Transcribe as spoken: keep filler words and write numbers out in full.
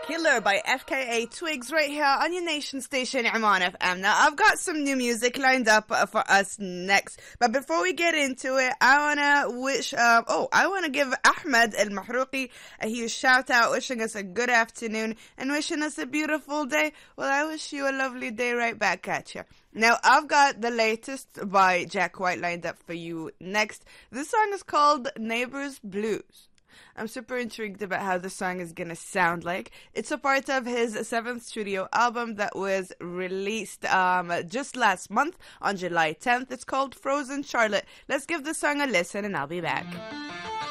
Killer by F K A Twigs right here on your nation station, Iman F M. Now, I've got some new music lined up for us next. But before we get into it, I want to wish, uh, oh, I want to give Ahmed Al Mahrouqi a huge shout out, wishing us a good afternoon and wishing us a beautiful day. Well, I wish you a lovely day right back at you. Now, I've got the latest by Jack White lined up for you next. This song is called Neighbors Blues. I'm super intrigued about how the song is going to sound like. It's a part of his seventh studio album that was released um, just last month on July tenth. It's called Frozen Charlotte. Let's give the song a listen and I'll be back.